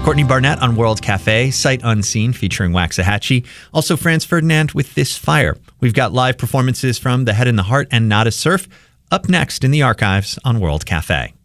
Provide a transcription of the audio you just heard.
Courtney Barnett on World Cafe, Sight Unseen featuring Waxahachie. Also Franz Ferdinand with This Fire. We've got live performances from The Head and the Heart and Nada Surf up next in the archives on World Cafe.